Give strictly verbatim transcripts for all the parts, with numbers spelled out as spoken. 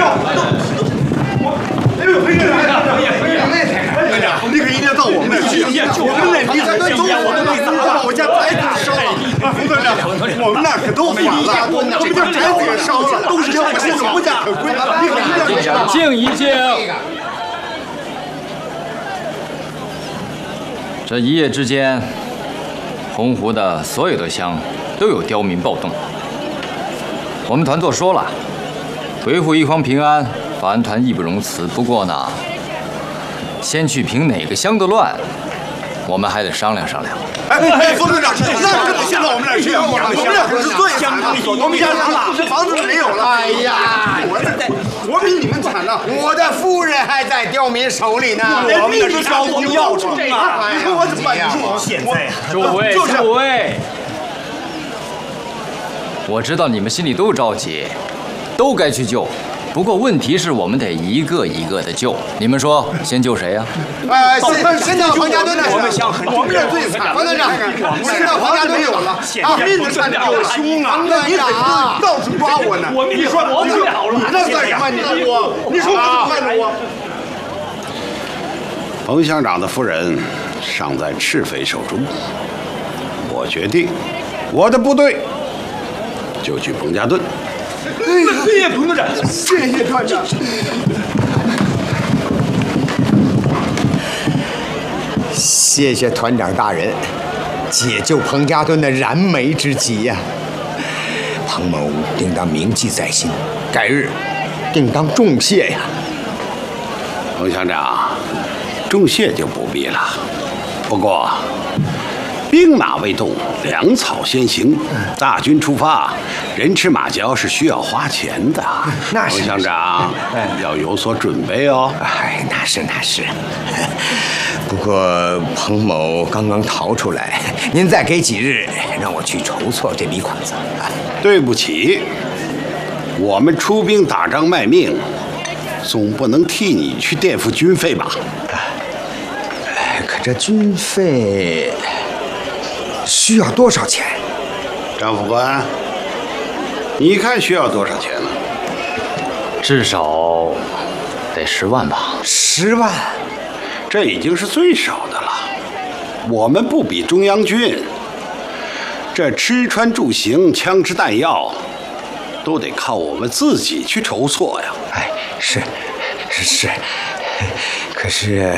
照，我，哎呦，回去了，队长，你可一定要到我们那儿去，我们那地方都我们被砸了，我家宅子烧了。冯队长，我们那儿可都完了，我们这宅子也烧了，都是我们国家可归，你可一定要静一静。这一夜之间，洪湖的所有的乡都有刁民暴动。我们团座说了，维护一方平安，保安团义不容辞。不过呢，先去平哪个乡的乱，我们还得商量商量。 哎哎，冯队长，那可得先到我们那儿去，我们那可是最惨了，我们家房子房子都没有了。 哎呀， 我这我比你们惨了， 我的夫人还在刁民手里呢， 我们是招工要冲啊！你说我怎么办？你说我现在诸位，诸位，我知道你们心里都着急，都该去救。不过问题是我们得一个一个的救。你们说，先救谁呀？ 哎，先先到黄家墩那儿。 我们乡很，我们这最惨。 黄队长，先到黄家墩有了。 啊，命的差点有凶啊！那你得到处抓我呢。我你说我们了了，你那算什么？你说我，你说我怎么办呢？我。 彭乡长的夫人尚在赤匪手中，我决定，我的部队就去彭家墩。 谢谢彭队长，谢谢团长。 谢谢团长大人，解救彭家墩的燃眉之急呀！彭某定当铭记在心，改日定当重谢呀。 彭乡长，重谢就不必了。不过，兵马未动，粮草先行。大军出发，人吃马嚼是需要花钱的。 那是彭乡长要有所准备哦。 哎，那是那是。不过彭某刚刚逃出来，您再给几日，让我去筹措这笔款子。 对不起，我们出兵打仗卖命，总不能替你去垫付军费吧？ 哎，可这军费需要多少钱？ 张副官，你看需要多少钱呢？ 至少得十万吧。 十万， 这已经是最少的了。我们不比中央军，这吃穿住行、枪支弹药，都得靠我们自己去筹措呀。 哎，是是是，可是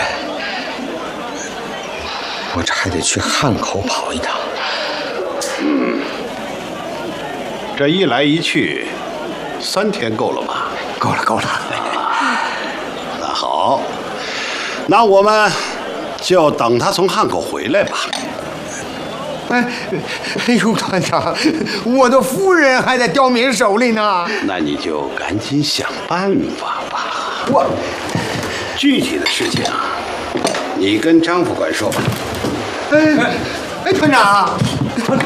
我这还得去汉口跑一趟。 嗯，这一来一去，三天够了吧？ 够了，够了。 那好，那我们就等他从汉口回来吧。 哎，哎呦，团长，我的夫人还在刁民手里呢。 那你就赶紧想办法吧。 我具体的事情，你跟张副官说吧。 哎哎，团长。